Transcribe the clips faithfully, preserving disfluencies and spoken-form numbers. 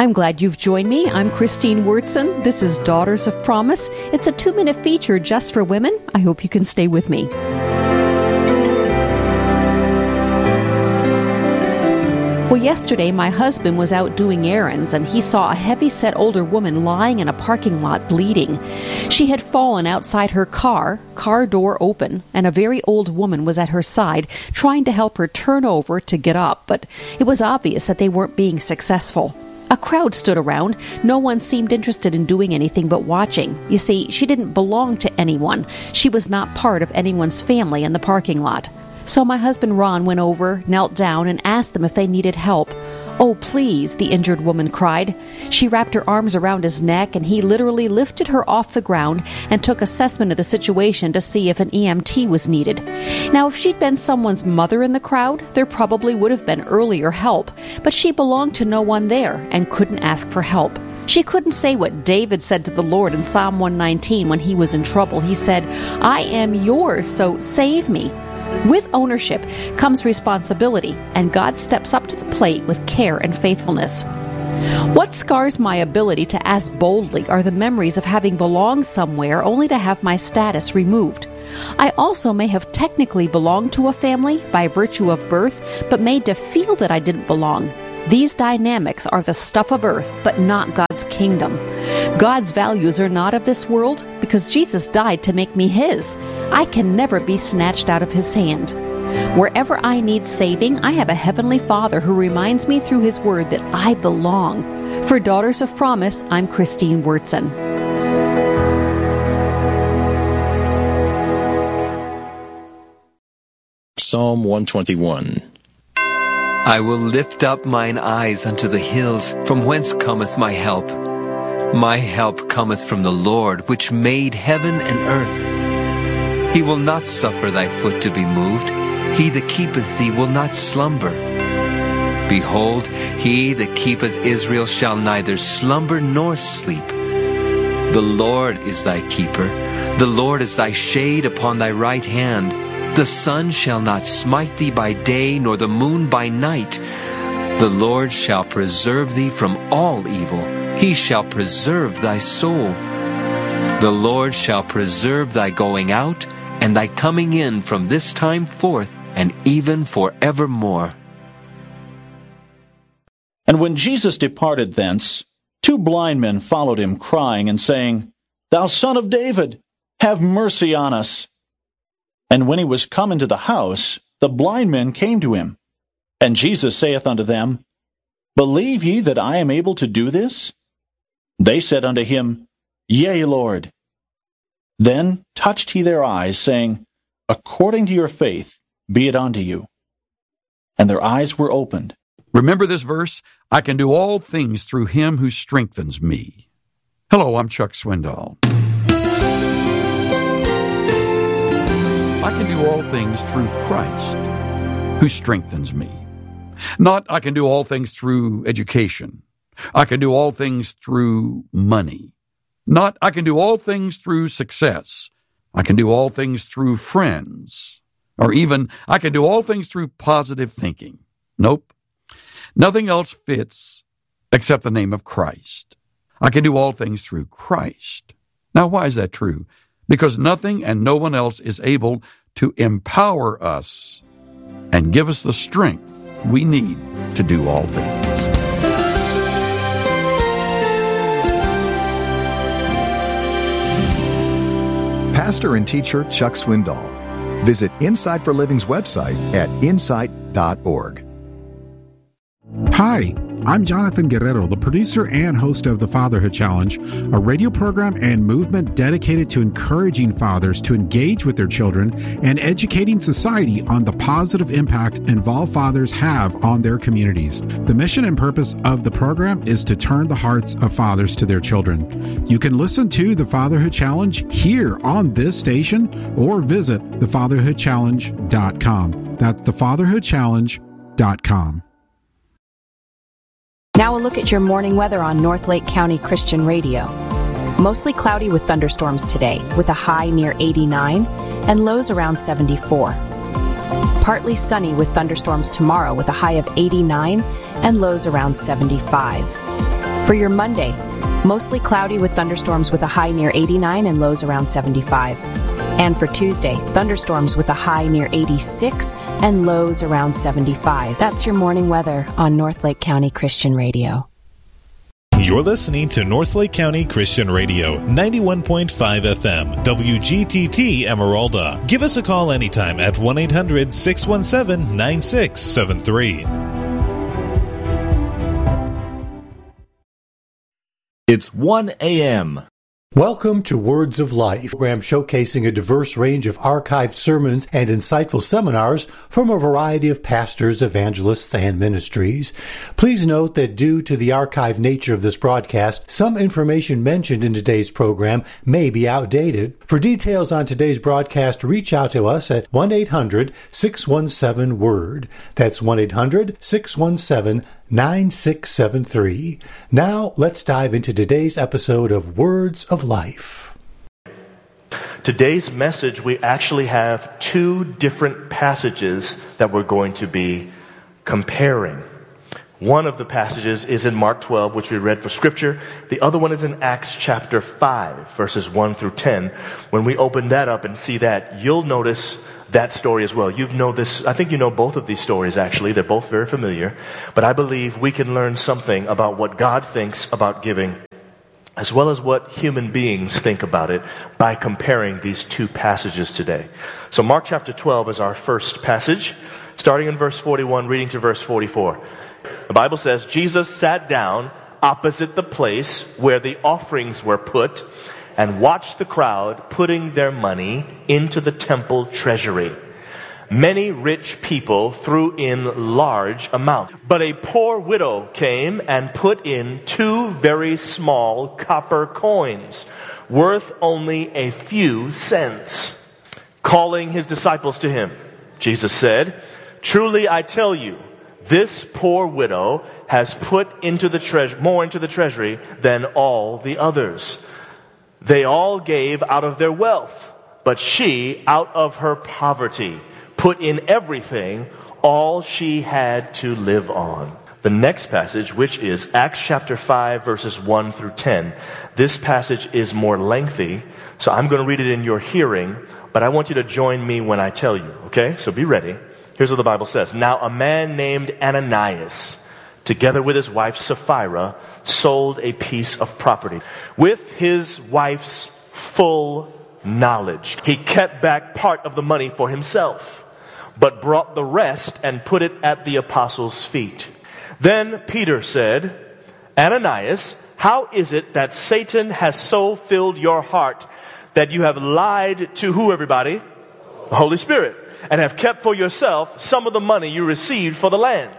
I'm glad you've joined me. I'm Christine Wurtson. This is Daughters of Promise. It's a two-minute feature just for women. I hope you can stay with me. Well, yesterday my husband was out doing errands and he saw a heavy-set older woman lying in a parking lot bleeding. She had fallen outside her car, car door open, and a very old woman was at her side trying to help her turn over to get up, but it was obvious that they weren't being successful. A crowd stood around. No one seemed interested in doing anything but watching. You see, she didn't belong to anyone. She was not part of anyone's family in the parking lot. So my husband Ron went over, knelt down, and asked them if they needed help. "Oh, please," the injured woman cried. She wrapped her arms around his neck, and he literally lifted her off the ground and took assessment of the situation to see if an E M T was needed. Now, if she'd been someone's mother in the crowd, there probably would have been earlier help, but she belonged to no one there and couldn't ask for help. She couldn't say what David said to the Lord in Psalm one nineteen when he was in trouble. He said, "I am yours, so save me." With ownership comes responsibility, and God steps up to the plate with care and faithfulness. What scars my ability to ask boldly are the memories of having belonged somewhere only to have my status removed. I also may have technically belonged to a family by virtue of birth, but made to feel that I didn't belong. These dynamics are the stuff of earth, but not God's kingdom. God's values are not of this world because Jesus died to make me His. I can never be snatched out of His hand. Wherever I need saving, I have a Heavenly Father who reminds me through His Word that I belong. For Daughters of Promise, I'm Christine Wurtson. Psalm one twenty-one. I will lift up mine eyes unto the hills, from whence cometh my help. My help cometh from the Lord, which made heaven and earth. He will not suffer thy foot to be moved. He that keepeth thee will not slumber. Behold, he that keepeth Israel shall neither slumber nor sleep. The Lord is thy keeper. The Lord is thy shade upon thy right hand. The sun shall not smite thee by day, nor the moon by night. The Lord shall preserve thee from all evil. He shall preserve thy soul. The Lord shall preserve thy going out and thy coming in from this time forth and even forevermore. And when Jesus departed thence, two blind men followed him, crying and saying, Thou Son of David, have mercy on us. And when he was come into the house, the blind men came to him. And Jesus saith unto them, Believe ye that I am able to do this? They said unto him, Yea, Lord. Then touched he their eyes, saying, According to your faith be it unto you. And their eyes were opened. Remember this verse? I can do all things through him who strengthens me. Hello, I'm Chuck Swindoll. I can do all things through Christ, who strengthens me. Not I can do all things through education. I can do all things through money. Not I can do all things through success. I can do all things through friends. Or even I can do all things through positive thinking. Nope. Nothing else fits except the name of Christ. I can do all things through Christ. Now, why is that true? Because nothing and no one else is able to empower us and give us the strength we need to do all things. Pastor and teacher Chuck Swindoll. Visit Insight for Living's website at insight dot org. Hi, I'm Jonathan Guerrero, the producer and host of the Fatherhood Challenge, a radio program and movement dedicated to encouraging fathers to engage with their children and educating society on the positive impact involved fathers have on their communities. The mission and purpose of the program is to turn the hearts of fathers to their children. You can listen to the Fatherhood Challenge here on this station or visit the fatherhood challenge dot com. That's the fatherhood challenge dot com. Now a look at your morning weather on North Lake County Christian Radio. Mostly cloudy with thunderstorms today, with a high near eighty-nine and lows around seventy-four. Partly sunny with thunderstorms tomorrow with a high of eighty-nine and lows around seventy-five. For your Monday, mostly cloudy with thunderstorms with a high near eighty-nine and lows around seventy-five. And for Tuesday, thunderstorms with a high near eighty-six and lows around seventy-five. That's your morning weather on Northlake County Christian Radio. You're listening to Northlake County Christian Radio, ninety-one point five F M, W G T T Emeralda. Give us a call anytime at one eight hundred six one seven nine six seven three. It's one a.m. Welcome to Words of Life, a program showcasing a diverse range of archived sermons and insightful seminars from a variety of pastors, evangelists, and ministries. Please note that due to the archived nature of this broadcast, some information mentioned in today's program may be outdated. For details on today's broadcast, reach out to us at one eight hundred six one seven word. That's one eight hundred six one seven nine six seven three. Now, let's dive into today's episode of Words of Life. Today's message, we actually have two different passages that we're going to be comparing. One of the passages is in Mark twelve, which we read for Scripture. The other one is in Acts chapter five, verses one through ten. When we open that up and see that, you'll notice that story as well. You know this, I think you know both of these stories actually. They're both very familiar. But I believe we can learn something about what God thinks about giving, as well as what human beings think about it, by comparing these two passages today. So Mark chapter twelve is our first passage, starting in verse forty-one, reading to verse forty-four. The Bible says, Jesus sat down opposite the place where the offerings were put and watched the crowd putting their money into the temple treasury. Many rich people threw in large amounts, but a poor widow came and put in two very small copper coins, worth only a few cents. Calling his disciples to him, Jesus said, "Truly I tell you, this poor widow has put into the treasure more into the treasury than all the others. They all gave out of their wealth, but she, out of her poverty, put in everything, all she had to live on." The next passage, which is Acts chapter five, verses one through ten. This passage is more lengthy, so I'm going to read it in your hearing, but I want you to join me when I tell you, okay? So be ready. Here's what the Bible says. Now a man named Ananias, together with his wife Sapphira, sold a piece of property. With his wife's full knowledge, he kept back part of the money for himself, but brought the rest and put it at the apostles' feet. Then Peter said, "Ananias, how is it that Satan has so filled your heart that you have lied to who, everybody? The Holy Spirit, and have kept for yourself some of the money you received for the land?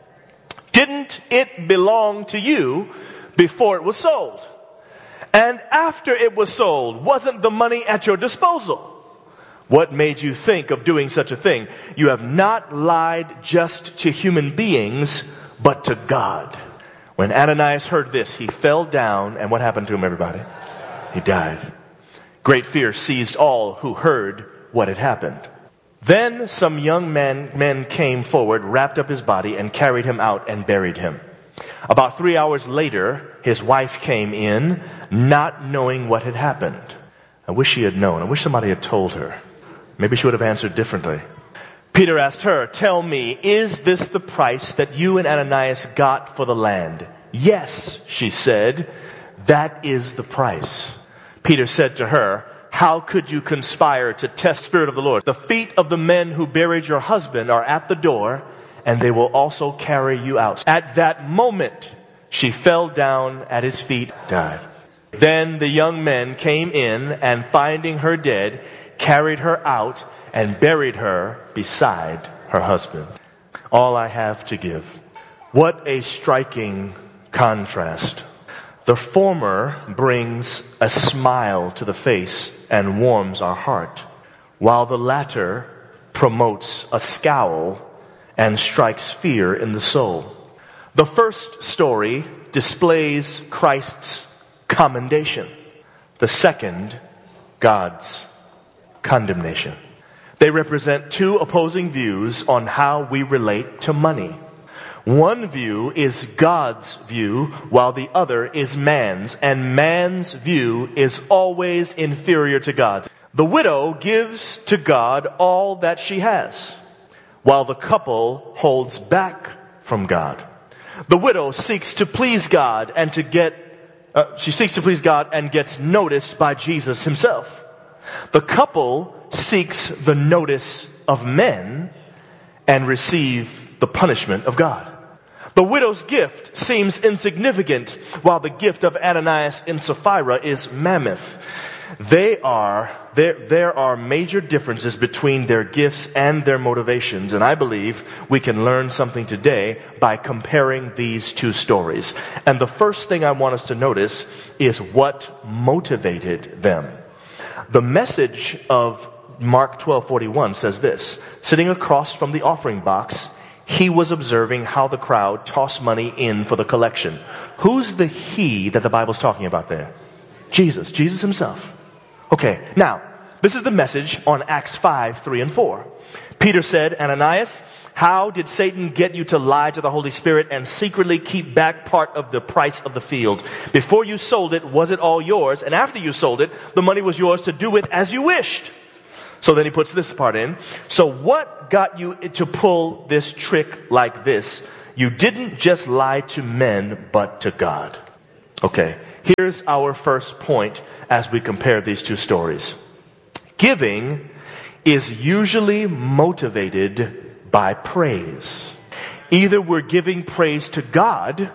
Didn't it belong to you before it was sold? And after it was sold, wasn't the money at your disposal? What made you think of doing such a thing? You have not lied just to human beings, but to God." When Ananias heard this, he fell down, and what happened to him, everybody? He died. Great fear seized all who heard what had happened. Then some young men, men came forward, wrapped up his body, and carried him out and buried him. About three hours later, his wife came in, not knowing what had happened. I wish she had known. I wish somebody had told her. Maybe she would have answered differently. Peter asked her, "Tell me, is this the price that you and Ananias got for the land?" "Yes," she said, "that is the price." Peter said to her, "How could you conspire to test the Spirit of the Lord? The feet of the men who buried your husband are at the door, and they will also carry you out." At that moment, she fell down at his feet, died. Then the young men came in, and finding her dead, carried her out and buried her beside her husband. All I have to give. What a striking contrast. The former brings a smile to the face and warms our heart, while the latter promotes a scowl and strikes fear in the soul. The first story displays Christ's commendation. The second, God's condemnation. They represent two opposing views on how we relate to money. One view is God's view, while the other is man's, and man's view is always inferior to God's. The widow gives to God all that she has, while the couple holds back from God. The widow seeks to please God and to get, uh, she seeks to please God and gets noticed by Jesus himself. The couple seeks the notice of men and receive the punishment of God. The widow's gift seems insignificant, while the gift of Ananias and Sapphira is mammoth. They are, there, there are major differences between their gifts and their motivations, and I believe we can learn something today by comparing these two stories. And the first thing I want us to notice is what motivated them. The message of Mark twelve forty-one says this: sitting across from the offering box, he was observing how the crowd tossed money in for the collection. Who's the he that the Bible's talking about there? Jesus. Jesus himself. Okay, now, this is the message on Acts five, three and four. Peter said, Ananias, how did Satan get you to lie to the Holy Spirit and secretly keep back part of the price of the field? Before you sold it, was it all yours? And after you sold it, the money was yours to do with as you wished. So then he puts this part in. So what got you to pull this trick like this? You didn't just lie to men, but to God. Okay, here's our first point as we compare these two stories. Giving is usually motivated by praise. Either we're giving praise to God,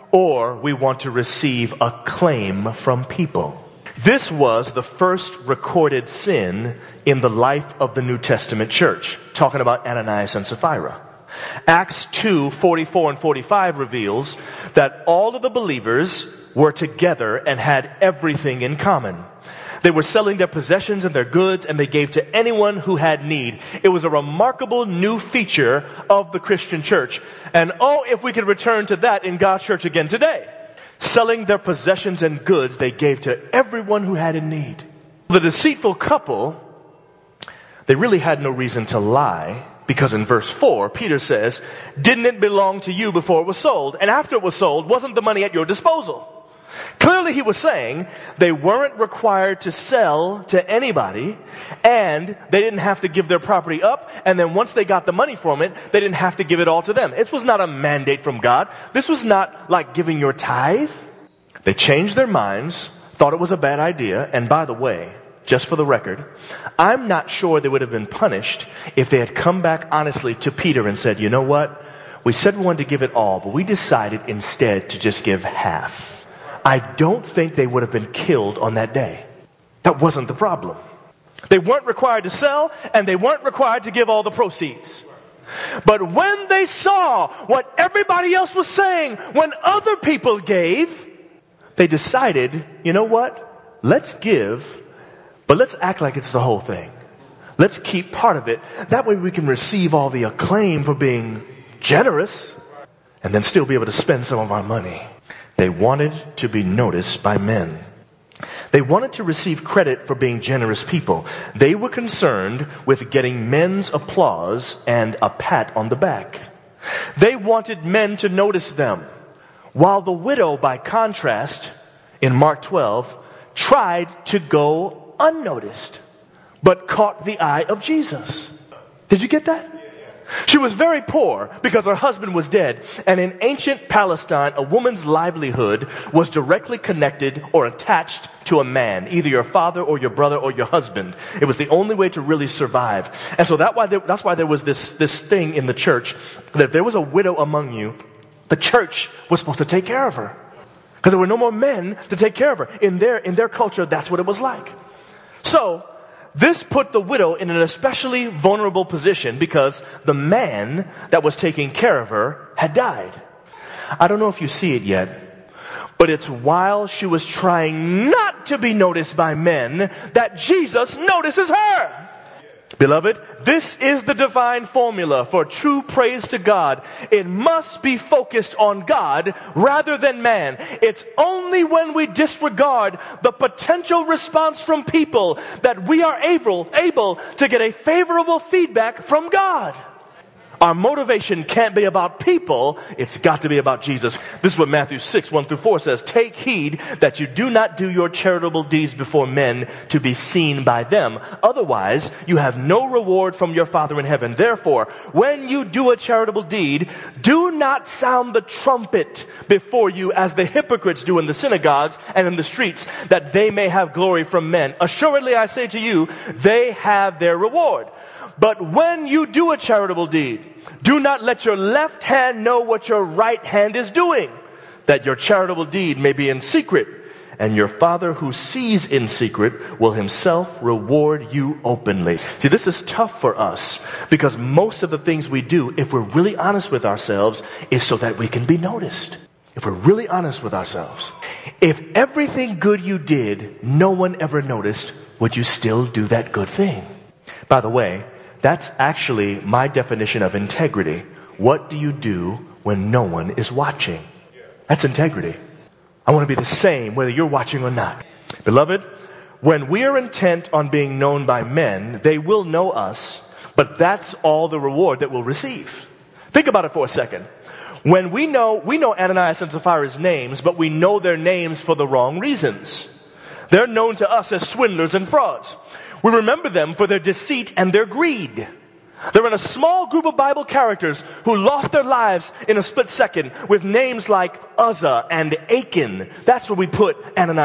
or we want to receive acclaim from people. This was the first recorded sin in the life of the New Testament church, talking about Ananias and Sapphira. Acts two, forty-four and forty-five reveals that all of the believers were together and had everything in common. They were selling their possessions and their goods, and they gave to anyone who had need. It was a remarkable new feature of the Christian church. And oh, if we could return to that in God's church again today. Selling their possessions and goods, they gave to everyone who had in need. The deceitful couple, they really had no reason to lie, because in verse four, Peter says, didn't it belong to you before it was sold? And after it was sold, wasn't the money at your disposal? Clearly he was saying they weren't required to sell to anybody, and they didn't have to give their property up, and then once they got the money from it, they didn't have to give it all to them. It was not a mandate from God. This was not like giving your tithe. They changed their minds, thought it was a bad idea, and by the way, just for the record, I'm not sure they would have been punished if they had come back honestly to Peter and said, you know what? We said we wanted to give it all, but we decided instead to just give half. I don't think they would have been killed on that day. That wasn't the problem. They weren't required to sell, and they weren't required to give all the proceeds. But when they saw what everybody else was saying, when other people gave, they decided, you know what? Let's give, but let's act like it's the whole thing. Let's keep part of it. That way we can receive all the acclaim for being generous, and then still be able to spend some of our money. They wanted to be noticed by men. They wanted to receive credit for being generous people. They were concerned with getting men's applause and a pat on the back. They wanted men to notice them. While the widow, by contrast, in Mark twelve, tried to go unnoticed, but caught the eye of Jesus. Did you get that? She was very poor because her husband was dead. And in ancient Palestine, a woman's livelihood was directly connected or attached to a man, either your father or your brother or your husband. It was the only way to really survive. And so that why there, that's why there was this, this thing in the church, that if there was a widow among you, the church was supposed to take care of her. Because there were no more men to take care of her. In their, in their culture, that's what it was like. So, this put the widow in an especially vulnerable position because the man that was taking care of her had died. I don't know if you see it yet, but it's while she was trying not to be noticed by men that Jesus notices her. Beloved, this is the divine formula for true praise to God. It must be focused on God rather than man. It's only when we disregard the potential response from people that we are able, able to get a favorable feedback from God. Our motivation can't be about people. It's got to be about Jesus. This is what Matthew six, one through four says. Take heed that you do not do your charitable deeds before men to be seen by them. Otherwise, you have no reward from your Father in heaven. Therefore, when you do a charitable deed, do not sound the trumpet before you as the hypocrites do in the synagogues and in the streets, that they may have glory from men. Assuredly, I say to you, they have their reward. But when you do a charitable deed, do not let your left hand know what your right hand is doing, that your charitable deed may be in secret, and your Father who sees in secret will himself reward you openly. See, this is tough for us, because most of the things we do, if we're really honest with ourselves, is so that we can be noticed. If we're really honest with ourselves. If everything good you did, no one ever noticed, would you still do that good thing? By the way, that's actually my definition of integrity. What do you do when no one is watching? That's integrity. I want to be the same whether you're watching or not. Beloved, when we are intent on being known by men, they will know us, but that's all the reward that we'll receive. Think about it for a second. When we know, we know Ananias and Sapphira's names, but we know their names for the wrong reasons. They're known to us as swindlers and frauds. We remember them for their deceit and their greed. They're in a small group of Bible characters who lost their lives in a split second with names like Uzzah and Achan. That's where we put Ananias